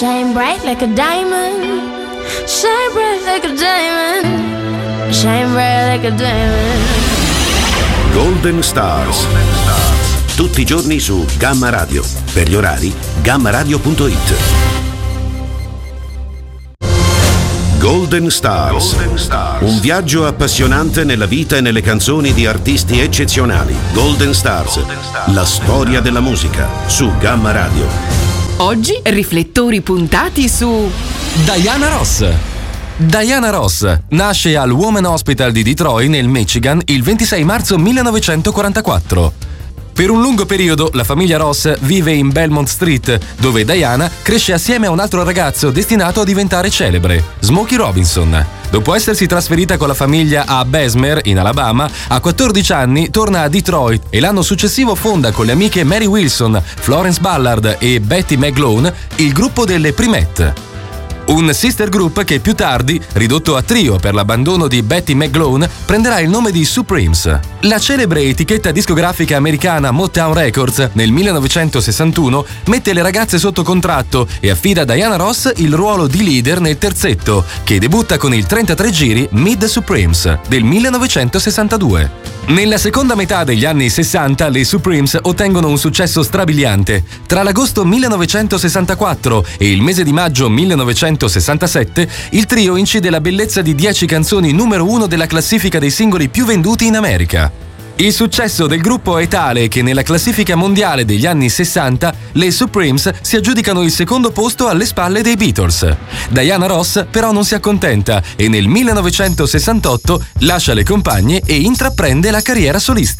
Shine bright like a diamond. Shine bright like a diamond. Shine bright like a diamond. Golden Stars. Tutti i giorni su Gamma Radio. Per gli orari, gammaradio.it. Golden Stars. Un viaggio appassionante nella vita e nelle canzoni di artisti eccezionali. Golden Stars. La storia della musica su Gamma Radio. Oggi riflettori puntati su Diana Ross. Diana Ross nasce al Women Hospital di Detroit nel Michigan il 26 marzo 1944. Per un lungo periodo la famiglia Ross vive in Belmont Street, dove Diana cresce assieme a un altro ragazzo destinato a diventare celebre, Smokey Robinson. Dopo essersi trasferita con la famiglia a Bessemer, in Alabama, a 14 anni torna a Detroit e l'anno successivo fonda con le amiche Mary Wilson, Florence Ballard e Betty McGlone il gruppo delle Primette. Un sister group che più tardi, ridotto a trio per l'abbandono di Betty McGlone, prenderà il nome di Supremes. La celebre etichetta discografica americana Motown Records nel 1961 mette le ragazze sotto contratto e affida a Diana Ross il ruolo di leader nel terzetto, che debutta con il 33 giri Meet the Supremes del 1962. Nella seconda metà degli anni 60 le Supremes ottengono un successo strabiliante. Tra l'agosto 1964 e il mese di maggio 1967 il trio incide la bellezza di 10 canzoni numero 1 della classifica dei singoli più venduti in America. Il successo del gruppo è tale che nella classifica mondiale degli anni 60 le Supremes si aggiudicano il secondo posto alle spalle dei Beatles. Diana Ross però non si accontenta e nel 1968 lascia le compagne e intraprende la carriera solista.